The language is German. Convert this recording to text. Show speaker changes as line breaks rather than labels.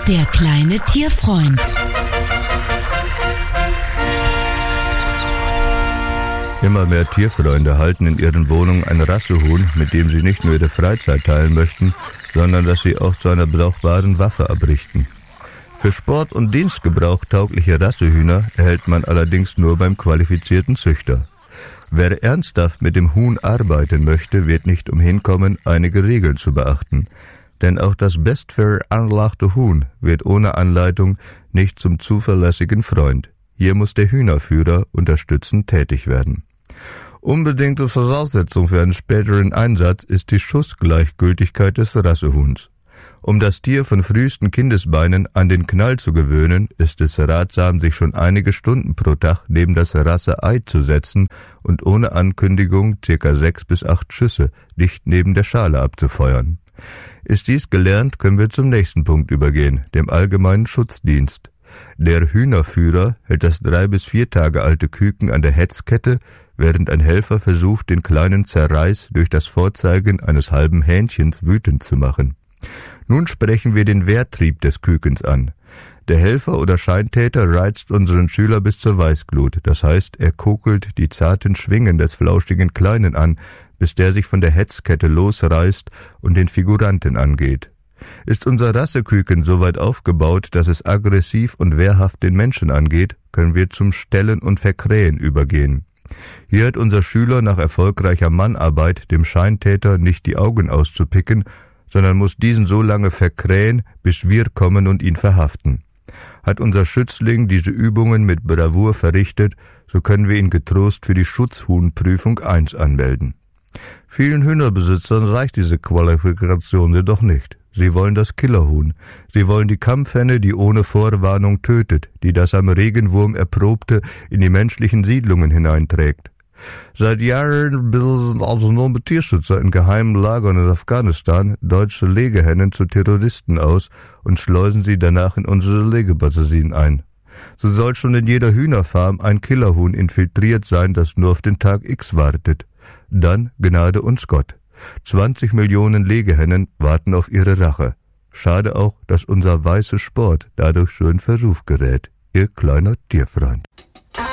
Der kleine Tierfreund.
Immer mehr Tierfreunde halten in ihren Wohnungen ein Rassehuhn, mit dem sie nicht nur ihre Freizeit teilen möchten, sondern das sie auch zu einer brauchbaren Waffe abrichten. Für Sport- und Dienstgebrauch taugliche Rassehühner erhält man allerdings nur beim qualifizierten Züchter. Wer ernsthaft mit dem Huhn arbeiten möchte, wird nicht umhin kommen, einige Regeln zu beachten. Denn auch das bestveranlagte Huhn wird ohne Anleitung nicht zum zuverlässigen Freund. Hier muss der Hühnerführer unterstützend tätig werden. Unbedingte Voraussetzung für einen späteren Einsatz ist die Schussgleichgültigkeit des Rassehuhns. Um das Tier von frühesten Kindesbeinen an den Knall zu gewöhnen, ist es ratsam, sich schon einige Stunden pro Tag neben das Rasseei zu setzen und ohne Ankündigung ca. 6 bis 8 Schüsse dicht neben der Schale abzufeuern. Ist dies gelernt, können wir zum nächsten Punkt übergehen, dem allgemeinen Schutzdienst. Der Hühnerführer hält das 3 bis 4 Tage alte Küken an der Hetzkette, während ein Helfer versucht, den kleinen Zerreiß durch das Vorzeigen eines halben Hähnchens wütend zu machen. Nun sprechen wir den Wehrtrieb des Kükens an. Der Helfer oder Scheintäter reizt unseren Schüler bis zur Weißglut, das heißt, er kokelt die zarten Schwingen des flauschigen Kleinen an, bis der sich von der Hetzkette losreißt und den Figuranten angeht. Ist unser Rasseküken so weit aufgebaut, dass es aggressiv und wehrhaft den Menschen angeht, können wir zum Stellen und Verkrähen übergehen. Hier hat unser Schüler nach erfolgreicher Mannarbeit dem Scheintäter nicht die Augen auszupicken, sondern muss diesen so lange verkrähen, bis wir kommen und ihn verhaften. Hat unser Schützling diese Übungen mit Bravour verrichtet, so können wir ihn getrost für die Schutzhuhnprüfung 1 anmelden. Vielen Hühnerbesitzern reicht diese Qualifikation jedoch nicht. Sie wollen das Killerhuhn. Sie wollen die Kampfhenne, die ohne Vorwarnung tötet, die das am Regenwurm Erprobte in die menschlichen Siedlungen hineinträgt. Seit Jahren bilden autonome Tierschützer in geheimen Lagern in Afghanistan deutsche Legehennen zu Terroristen aus und schleusen sie danach in unsere Legebatterien ein. So soll schon in jeder Hühnerfarm ein Killerhuhn infiltriert sein, das nur auf den Tag X wartet. Dann gnade uns Gott. 20 Millionen Legehennen warten auf ihre Rache. Schade auch, dass unser weißer Sport dadurch so in Verruf gerät. Ihr kleiner Tierfreund.